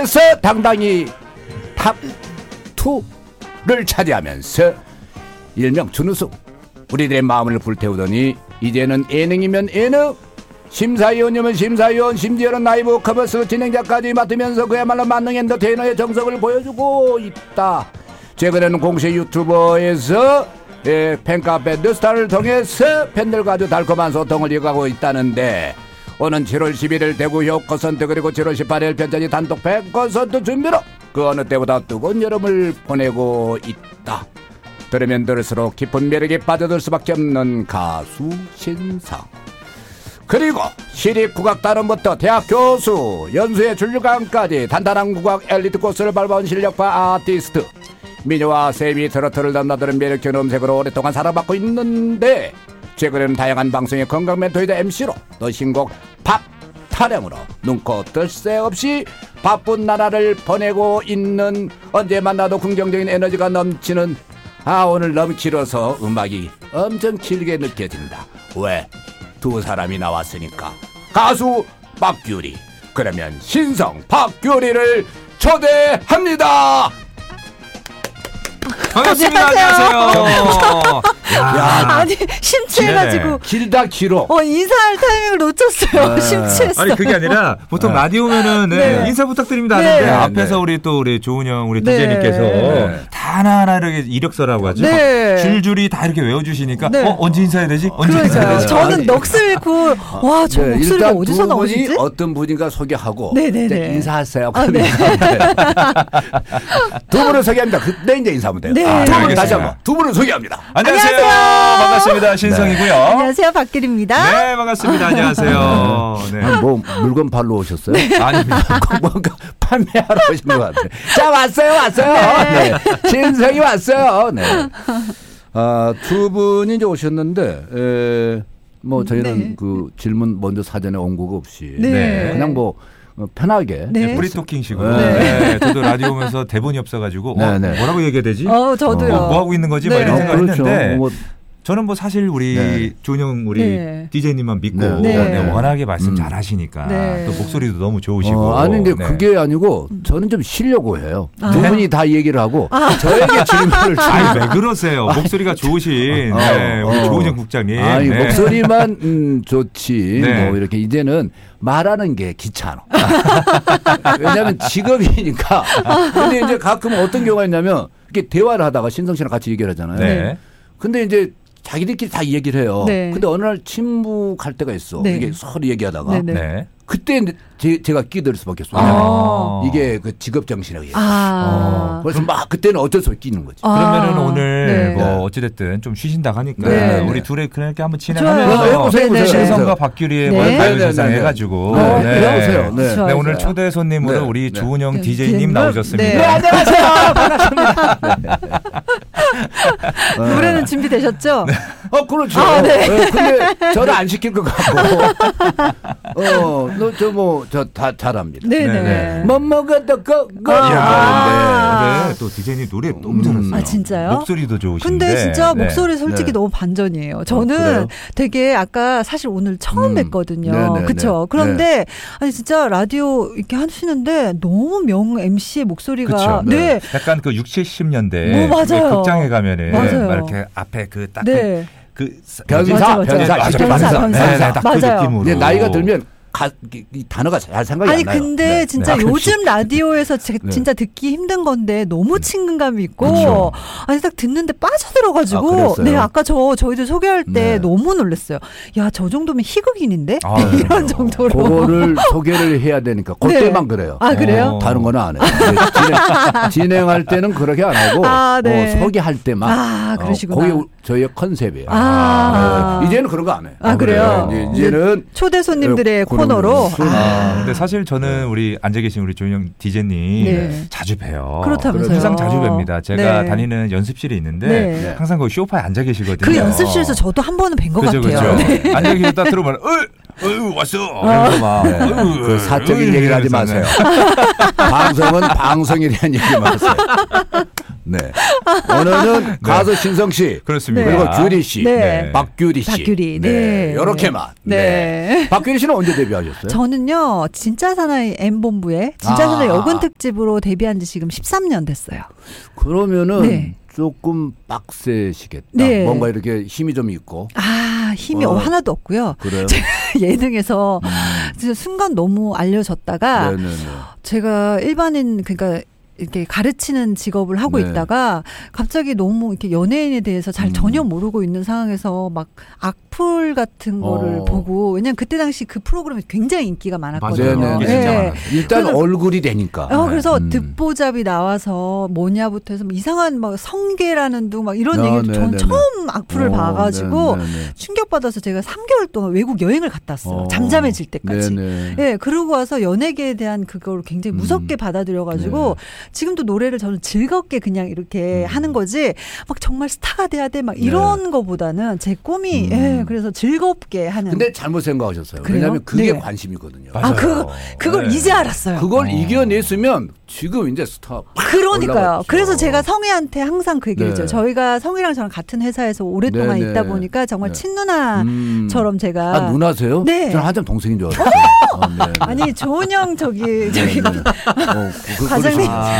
중에서 당당히 탑2를 차지하면서 일명 준우승, 우리들의 마음을 불태우더니 이제는 예능이면 예능, 심사위원이면 심사위원, 심지어는 라이브 커머스 진행자까지 맡으면서 그야말로 만능 엔터테이너의 정석을 보여주고 있다. 최근에는 공식 유튜버에서 팬카페 뉴스타를 통해서 팬들과 아주 달콤한 소통을 이어가고 있다는데, 오는 7월 11일 대구 효 콘서트, 그리고 7월 18일 편찬이 단독 팬 콘서트 준비로 그 어느 때보다 뜨거운 여름을 보내고 있다. 들으면 들을수록 깊은 매력에 빠져들 수밖에 없는 가수 신상, 그리고 시립국악단원부터 대학 교수, 연수의 줄줄감까지 단단한 국악 엘리트 코스를 밟아온 실력파 아티스트, 미녀와 세미 트로트를 넘나드는 매력적인 음색으로 오랫동안 사랑받고 있는데, 최근에는 다양한 방송의 건강 멘토이자 MC로 또 신곡 밥 타령으로 눈코 뜰 새 없이 바쁜 나라를 보내고 있는, 언제 만나도 긍정적인 에너지가 넘치는, 오늘 너무 길어서 음악이 엄청 길게 느껴진다. 왜? 두 사람이 나왔으니까. 가수 박규리, 그러면 신성 박규리를 초대합니다. 반갑습니다. 안녕하세요. 아니 심취해가지고 길다 길어. 인사할 타이밍을 놓쳤어요. 심취했어. 아니 그게 아니라 보통 라디오면은 인사 부탁드립니다 하는데 앞에서 우리 조은영 우리 DJ님께서 다 하나하나 이렇게 이력서라고 하죠. 줄줄이 다 이렇게 외워주시니까 언제 인사해야 되지? 언제 인사해야 되지? 저는 넋을 잃고 와, 저 목소리가 어디서 나오시지? 어떤 분인가 소개하고 인사하세요. 두 분을 소개합니다. 그때 이제 인사하면 돼요. 다시 한번 두 분을 소개합니다. 안녕하세요. 반갑습니다. 신성이고요. 안녕하세요. 박길입니다. 네, 반갑습니다. 안녕하세요. 네. 뭐 물건 팔러 오셨어요? 아닙니다. 뭔가 판매하러 오신 것 같아요. 자, 왔어요. 네. 신성이 왔어요. 네. 두 분이 이제 오셨는데, 뭐 저희는 그 질문 먼저 사전에 언급 없이 그냥 뭐 편하게 프리토킹식으로. 저도 라디오 오면서 대본이 없어가지고 뭐라고 얘기해야 되지? 저도요. 뭐 하고 있는 거지? 막 이런 생각했는데 그렇죠. 저는 뭐 사실 우리 조은영 우리 DJ님만 믿고 워낙에 말씀 잘하시니까 또 목소리도 너무 좋으시고. 아니 근데 그게 아니고 저는 좀 쉬려고 해요. 두 분이 다 얘기를 하고 저에게 질문을 아니 왜 그러세요? 목소리가 좋으신 우리 조은영 국장님. 아니 목소리만 좋지. 뭐 이렇게 이제는 말하는 게 귀찮아. 왜냐하면 직업이니까. 근데 이제 가끔 어떤 경우가 있냐면 이렇게 대화를 하다가 신성 씨랑 같이 얘기를 하잖아요. 근데 이제 자기들끼리 다 얘기를 해요. 근데 어느 날 침묵할 때가 있어. 이게 서로 얘기하다가. 그때 제가 끼들 수밖에 없어요. 이게 그 직업 정신이라고 얘기해요. 그래서 막 그때는 어쩔 수 없이 끼는 거지. 그러면은 오늘 뭐 어찌됐든 좀 쉬신다고 하니까 우리 둘의 그렇게 한번 진행하면서 신성과 박규리의 가요세상 해가지고 해보세요. 오늘 초대 손님으로 우리 조은영 DJ님 나오셨습니다. 네, 안녕하세요. 반갑습니다. 노래는 준비되셨죠? 그렇죠. 근데 저는 안 시킬 것 같고. 저 다 잘합니다. 뭐 먹어도 근데 또 DJ님 노래 너무 잘했어요. 진짜요? 목소리도 좋으신데. 근데 진짜 목소리 솔직히 너무 반전이에요. 저는 되게 아까 사실 오늘 처음 뵀거든요. 그렇죠. 그런데 아니 진짜 라디오 이렇게 하시는데 너무 명 MC의 목소리가 약간 그 60, 70년대 맞아요. 극장에 가면은 막 이렇게 앞에 그 딱 그 변사. 딱 그 느낌으로. 나이가 들면 이 단어가 잘 생각이 안 나요. 아니 근데 진짜 요즘 라디오에서 진짜 듣기 힘든 건데 너무 친근감이 있고 아니 딱 듣는데 빠져들어가지고 아까 저희들 소개할 때 너무 놀랐어요. 야, 저 정도면 희극인인데? 이런 정도로. 그거를 소개를 해야 되니까 그때만 그래요. 그래요? 다른 거는 안 해요. 진행할 때는 그렇게 안 하고 소개할 때만. 그러시구나. 그게 저희의 컨셉이에요. 이제는 그런 거 안 해요. 그래요? 이제는 초대 손님들의 코너로. 근데 사실 저는 우리 앉아 계신 우리 조은영 DJ님 자주 봬요. 그렇다면서요. 항상 자주 뵙니다. 제가 다니는 연습실이 있는데 항상 그 소파에 앉아 계시거든요. 그 연습실에서 저도 한 번은 뵌 것 같아요. 그렇죠. 앉아 계셨다 들어보면 왔어. 그 사적인 얘기를 하지 마세요. 방송은 방송이라는 얘기 마세요. 네. 오늘은 가수 신성 씨. 그렇습니다. 그리고 규리 씨. 네. 박규리 씨. 박규리. 네. 네. 이렇게만. 네. 박규리 씨는 언제 데뷔하셨어요? 저는요, 진짜 사나이 M본부에 진짜 사나이 여군 특집으로 데뷔한 지 지금 13년 됐어요. 그러면은 네. 조금 빡세시겠다. 네. 뭔가 이렇게 힘이 좀 있고. 힘이 하나도 없고요. 그래요? 예능에서 진짜 순간 너무 알려졌다가 네네네. 제가 일반인 그러니까 이렇게 가르치는 직업을 하고 네. 있다가 갑자기 너무 이렇게 연예인에 대해서 잘 전혀 모르고 있는 상황에서 막 악플 같은 거를 보고 왜냐면 그때 당시 그 프로그램이 굉장히 인기가 많았거든요. 맞아요. 네. 일단 얼굴이 되니까. 그래서 듣보잡이 나와서 뭐냐부터 해서 뭐 이상한 막 성계라는 둥 막 이런 얘기를 저는 처음 악플을 봐가지고 충격받아서 제가 3개월 동안 외국 여행을 갔다 왔어요. 잠잠해질 때까지. 네, 그러고 와서 연예계에 대한 그걸 굉장히 무섭게 받아들여가지고 지금도 노래를 저는 즐겁게 그냥 이렇게 하는 거지 막 정말 스타가 돼야 돼 막 이런 거보다는 제 꿈이 그래서 즐겁게 하는. 근데 잘못 생각하셨어요. 그래요? 왜냐하면 그게 네. 관심이거든요. 그걸 이제 알았어요. 그걸 이겨냈으면 지금 이제 스타. 그러니까요. 올라갔죠. 그래서 제가 성희한테 항상 그 얘기를 했죠. 네. 저희가 성희랑 저랑 같은 회사에서 오랫동안 있다 보니까 정말 친누나처럼 제가. 누나세요? 네. 저는 한참 동생인 줄 알았어요. 아니 조은영 저기 과장님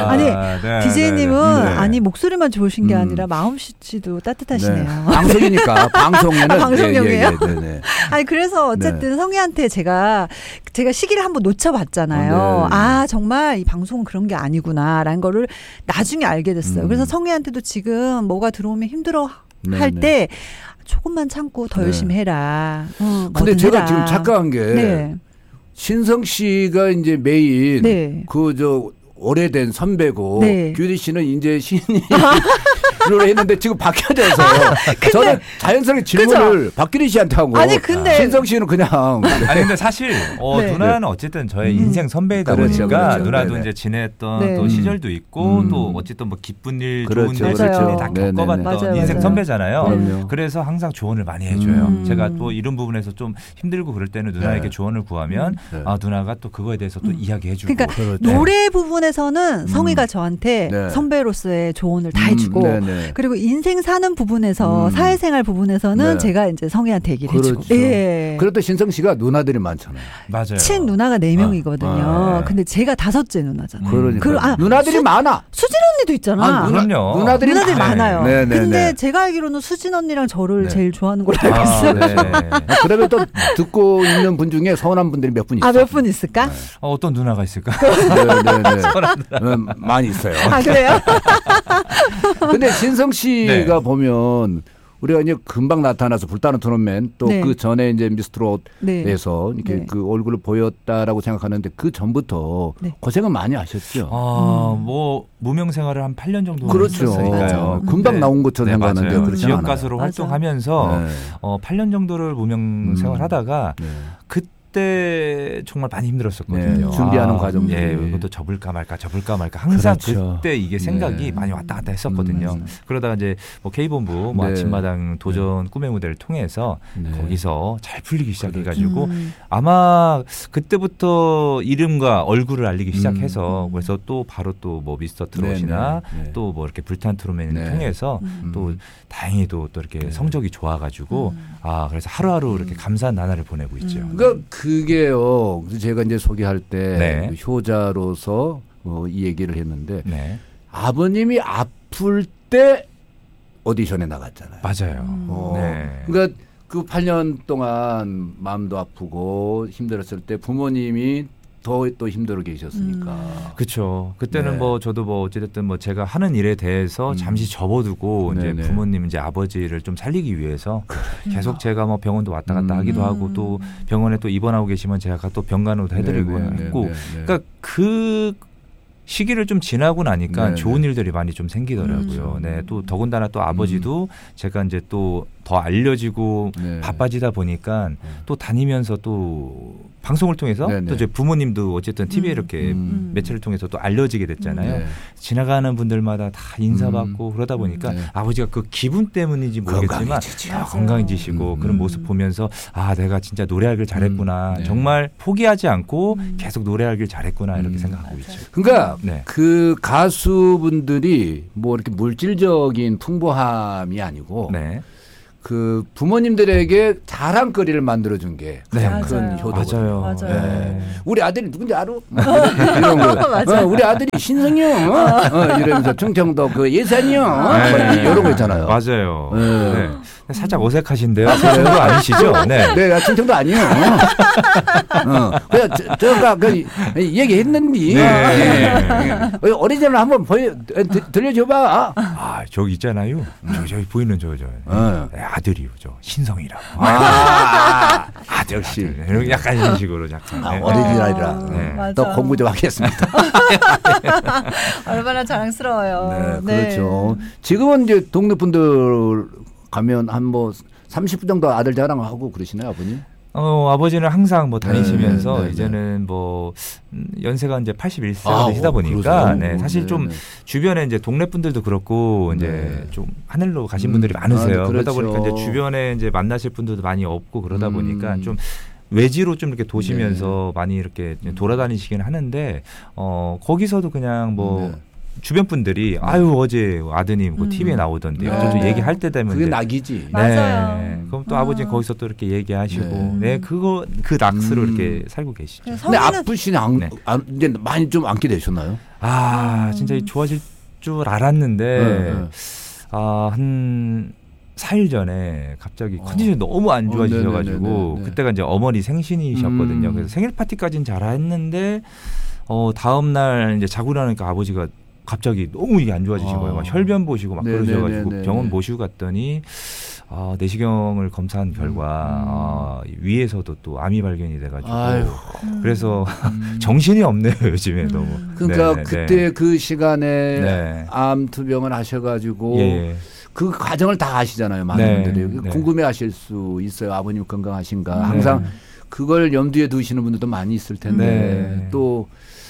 DJ님은 아니 목소리만 좋으신 게 아니라 마음씨도 따뜻하시네요. 네. 방송이니까 방송에는 방송용이에요. 아니 그래서 어쨌든 성희한테 제가 시기를 한번 놓쳐봤잖아요. 정말 이 방송은 그런 게 아니구나라는 거를 나중에 알게 됐어요. 그래서 성희한테도 지금 뭐가 들어오면 힘들어 할 때 조금만 참고 더 열심히 해라. 근데 제가 해라. 지금 착각한 게 신성 씨가 이제 메인 오래된 선배고 규리 씨는 이제 신인으로 했는데 지금 바뀌어져서 저는 자연스럽게 질문을 박규리 씨한테 하고 근데 신성 씨는 그냥 근데 사실 누나는 어쨌든 저의 인생 선배이다 보니까 누나도 이제 지냈던 또 시절도 있고 또 어쨌든 뭐 기쁜 일 좋은 일 다 겪어봤던 인생 선배잖아요. 그래서 항상 조언을 많이 해줘요. 제가 또 이런 부분에서 좀 힘들고 그럴 때는 누나에게 조언을 구하면 누나가 또 그거에 대해서 또 이야기해주고. 그러니까 노래 부분에서는 성희가 저한테 선배로서의 조언을 다 해주고 그리고 인생 사는 부분에서 사회생활 부분에서는 제가 이제 성희한테 얘기를 해주고. 그래도 신성 씨가 누나들이 많잖아요. 맞아요. 친 누나가 4명이거든요. 근데 제가 5째 누나잖아요. 누나들이 많아. 수진 언니도 있잖아. 그럼요. 누나들이 많아요. 근데 제가 알기로는 수진 언니랑 저를 제일 좋아하는 걸로 알고 있어요. 그러면 또 듣고 있는 분 중에 서운한 분들이 몇 분 있어요. 몇 분 있을까? 어떤 누나가 있을까? 많이 있어요. 그래요? 근데 신성 씨가 보면 우리가 이제 금방 나타나서 불타는 토너맨 또 그 전에 이제 미스트롯에서 이렇게 그 얼굴을 보였다라고 생각하는데 그 전부터 고생은 많이 하셨죠. 뭐 무명 생활을 한 8년 정도 했었으니까요. 금방 나온 것처럼 생각하는데 그렇지 지역 않아요. 가수로 활동하면서 8년 정도를 무명 생활하다가 그때 정말 많이 힘들었었거든요. 준비하는 과정. 이것도 접을까 말까 항상 그때 이게 생각이 많이 왔다 갔다 했었거든요. 그러다가 이제 뭐 K본부 아침마당 도전 꿈의 무대를 통해서 거기서 잘 풀리기 시작해가지고 아마 그때부터 이름과 얼굴을 알리기 시작해서 그래서 또 바로 또 뭐 미스터 트롯이나 또 뭐 이렇게 불타는 트롯맨을 통해서 또 다행히도 또 이렇게 성적이 좋아가지고 그래서 하루하루 이렇게 감사한 나날을 보내고 있죠. 그게요. 제가 이제 소개할 때 효자로서 이 얘기를 했는데 아버님이 아플 때 오디션에 나갔잖아요. 맞아요. 그러니까 그 8년 동안 마음도 아프고 힘들었을 때 부모님이 더 또 힘들어 계셨으니까. 그렇죠. 그때는 뭐 저도 뭐 어찌됐든 뭐 제가 하는 일에 대해서 잠시 접어두고 이제 부모님 이제 아버지를 좀 살리기 위해서 계속 제가 뭐 병원도 왔다 갔다 하기도 하고 또 병원에 또 입원하고 계시면 제가 또 병간호도 해드리고 했고. 그러니까 그 시기를 좀 지나고 나니까 좋은 일들이 많이 좀 생기더라고요. 또 더군다나 또 아버지도 제가 이제 또 더 알려지고 바빠지다 보니까 또 다니면서 또 방송을 통해서 또 이제 부모님도 어쨌든 TV에 이렇게 매체를 통해서 또 알려지게 됐잖아요. 지나가는 분들마다 다 인사받고 그러다 보니까 아버지가 그 기분 때문인지 모르겠지만 건강해지시고 그런 모습 보면서 아 내가 진짜 노래하길 잘했구나. 정말 포기하지 않고 계속 노래하길 잘했구나 이렇게 생각하고 있죠. 그러니까 그 가수분들이 뭐 이렇게 물질적인 풍부함이 아니고 그 부모님들에게 자랑거리를 만들어준 게 가장 큰 효도거든요. 맞아요. 우리 아들이 누군지 알아? 이런 거. 우리 아들이 신성형 이러면서 충청도 그 예산형 이런 거 있잖아요. 맞아요. 살짝 어색하신데요. 충청도 아니시죠? 네, 충청도 아니에요. 그래서 제가 그 얘기했는데 오리지널 한번 들려줘봐. 아, 저기 있잖아요. 저기 보이는 저 아들이요, 저 신성이라고. 아들 역시 약간 이런 식으로 약간 오리지널이라. 또 공부 좀 하겠습니다. 얼마나 자랑스러워요. 그렇죠. 지금은 이제 동네 분들 가면 한 뭐 30분 정도 아들 자랑하고 그러시나요, 아버님? 아버지는 항상 뭐 다니시면서 이제는 뭐 연세가 이제 81세가 되시다 보니까 사실 좀 주변에 이제 동네 분들도 그렇고 이제 좀 하늘로 가신 분들이 많으세요. 그러다 보니까 이제 주변에 이제 만나실 분들도 많이 없고 그러다 보니까 좀 외지로 좀 이렇게 도시면서 많이 이렇게 돌아다니시긴 하는데 거기서도 그냥 뭐 주변 분들이 아유 어제 아드님 그 TV에 나오던데요. 저 얘기할 때 되면 그게 낙이지. 맞아요. 그럼 또 아버지 거기서 또 이렇게 얘기하시고 그거 그 낙스로 이렇게 살고 계시죠. 근데 아프신 이제 많이 좀 앉게 되셨나요? 진짜 좋아질 줄 알았는데 한 4일 전에 갑자기 컨디션이 너무 안 좋아지셔가지고 그때가 이제 어머니 생신이셨거든요. 그래서 생일 파티까지는 잘했는데 다음 날 이제 자고 나니까 아버지가 갑자기 너무 이게 안 좋아지신 거예요. 막 혈변 보시고 막 그러셔가지고 병원 모시고 갔더니 내시경을 검사한 결과 위에서도 또 암이 발견이 돼가지고 그래서 정신이 없네요 요즘에 너무. 그러니까 그때 그 시간에 암 투병을 하셔가지고 그 과정을 다 아시잖아요. 많은 분들이 궁금해하실 수 있어요. 아버님 건강하신가. 항상 그걸 염두에 두시는 분들도 많이 있을 텐데 또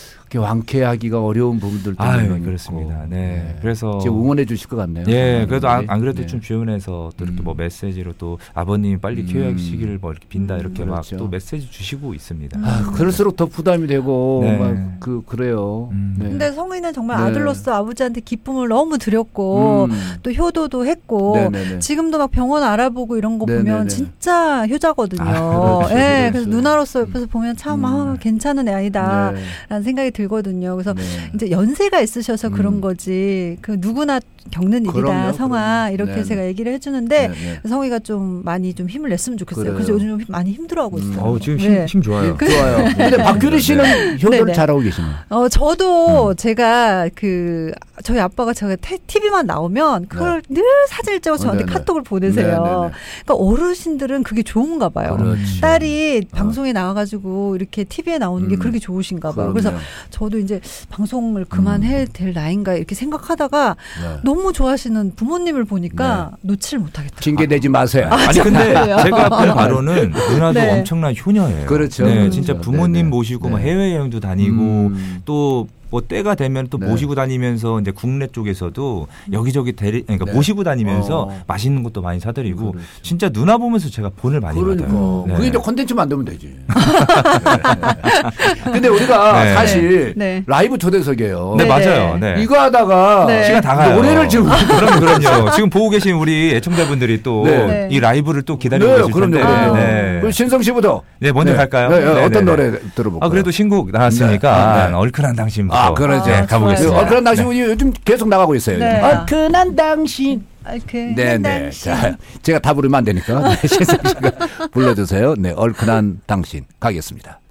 완쾌하기가 어려운 부분들도 그렇습니다. 그래서 응원해 주실 것 같네요. 그래도 안 그래도 좀 주변에서 또 이렇게 뭐 메시지로 또 아버님 빨리 쾌유하시기를 뭐 이렇게 빈다 이렇게 막 또 메시지 주시고 있습니다. 그럴수록 더 부담이 되고 그래요. 근데 성희는 정말 아들로서 아버지한테 기쁨을 너무 드렸고 또 효도도 했고 지금도 막 병원 알아보고 이런 거 보면 진짜 효자거든요. 그래서 누나로서 옆에서 보면 참 괜찮은 애 아이다라는 생각이 들거든요. 그래서 이제 연세가 있으셔서 그런 거지. 그 누구나 겪는 일이다, 성아. 이렇게 제가 얘기를 해주는데 성희가 좀 많이 좀 힘을 냈으면 좋겠어요. 그래서 요즘 좀 많이 힘들어하고 있어요. 지금 힘 좋아요. 좋아요. 근데 박규리 씨는 효도를 잘하고 계시나요? 저도 제가 저희 아빠가 제가 TV만 나오면 그걸 늘 사진을 찍어서 저한테 카톡을 보내세요. 그러니까 어르신들은 그게 좋은가 봐요. 딸이 방송에 나와가지고 이렇게 TV에 나오는 게 그렇게 좋으신가 봐요. 그래서 저도 이제 방송을 그만해야 될 나이인가 이렇게 생각하다가 너무 좋아하시는 부모님을 보니까 놓지를 못하겠다. 징계 내지 마세요. 아니 근데 제가 본 바로는 누나도 엄청난 효녀예요. 그렇죠. 진짜 부모님 모시고 해외여행도 다니고 또 뭐 때가 되면 또 모시고 다니면서 이제 국내 쪽에서도 여기저기 그러니까 모시고 다니면서 맛있는 것도 많이 사드리고 진짜 누나 보면서 제가 본을 많이 받아요. 그게 이제 콘텐츠 만들면 되지. 근데 우리가 사실 라이브 초대석이에요. 맞아요. 이거 하다가 시간 다 가요. 노래를 지금 그럼요. 지금 보고 계신 우리 애청자분들이 또 이 라이브를 또 기다리고 계실 텐데. 그럼 신성 씨부터. 먼저 갈까요? 어떤 노래 들어볼까요? 그래도 신곡 나왔으니까 얼큰한 당신부터. 그러죠. 가보겠습니다. 얼큰한 당신 요즘 계속 나가고 있어요. 얼큰한 당신. 네네. 자, 제가 다 부르면 안 되니까 신성 씨가 불러주세요. 얼큰한 당신 가겠습니다.